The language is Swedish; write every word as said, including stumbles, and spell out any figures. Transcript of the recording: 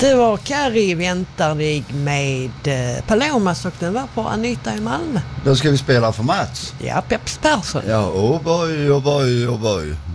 Det var Carrie väntar dig med eh, Palomas och den var på Anita i Malmö. Då ska vi spela för Mats. Ja, Peps Persson. Ja, oh boy, oh boy, oh boy.